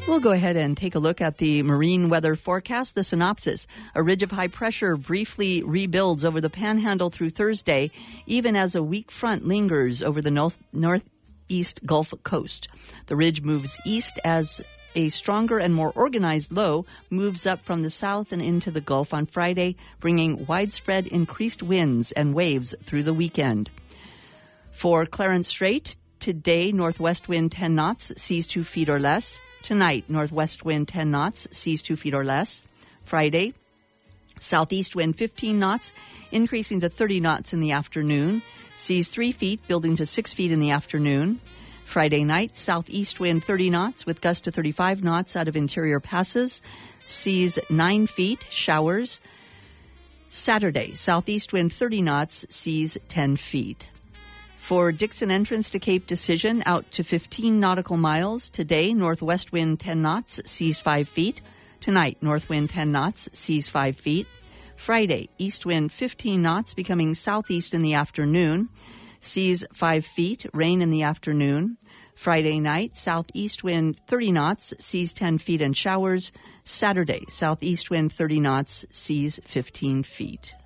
We'll go ahead and take a look at the marine weather forecast. The synopsis: a ridge of high pressure briefly rebuilds over the Panhandle through Thursday, even as a weak front lingers over the northeast Gulf Coast. The ridge moves east as a stronger and more organized low moves up from the south and into the Gulf on Friday, bringing widespread increased winds and waves through the weekend. For Clarence Strait, today, northwest wind 10 knots, seas 2 feet or less. Tonight, northwest wind 10 knots, seas 2 feet or less. Friday, southeast wind 15 knots, increasing to 30 knots in the afternoon. Seas 3 feet, building to 6 feet in the afternoon. Friday night, southeast wind 30 knots with gusts to 35 knots out of interior passes. Seas 9 feet, showers. Saturday, southeast wind 30 knots, seas 10 feet. For Dixon entrance to Cape Decision, out to 15 nautical miles. Today, northwest wind 10 knots, seas 5 feet. Tonight, north wind 10 knots, seas 5 feet. Friday, east wind 15 knots, becoming southeast in the afternoon. Seas 5 feet, rain in the afternoon. Friday night, southeast wind 30 knots, seas 10 feet and showers. Saturday, southeast wind 30 knots, seas 15 feet.